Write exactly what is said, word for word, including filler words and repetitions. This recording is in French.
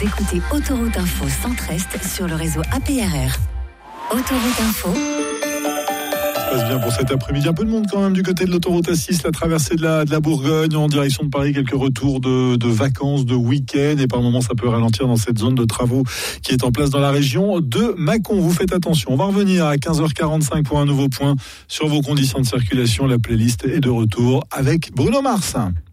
Écoutez Autoroute Info Centre-Est sur le réseau A P R R. Autoroute Info. Ça se passe bien pour cet après-midi. Un peu de monde quand même du côté de l'autoroute A six, la traversée de la, de la Bourgogne en direction de Paris. Quelques retours de, de vacances, de week-end. Et par moments, ça peut ralentir dans cette zone de travaux qui est en place dans la région de Mâcon. Vous faites attention. On va revenir à quinze heures quarante-cinq pour un nouveau point sur vos conditions de circulation. La playlist est de retour avec Bruno Mars.